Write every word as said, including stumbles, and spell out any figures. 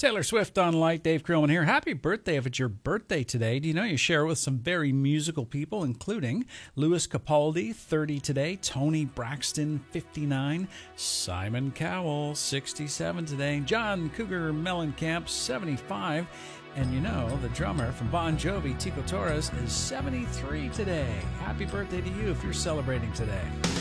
Taylor Swift on Light. Dave Krillman here. Happy birthday if it's your birthday today. Do you know you share it with some very musical people, including Louis Capaldi, thirty today, Tony Braxton, fifty-nine, Simon Cowell, sixty-seven today, John Cougar Mellencamp, seventy-five, and you know, the drummer from Bon Jovi, Tico Torres, is seventy-three today. Happy birthday to you if you're celebrating today.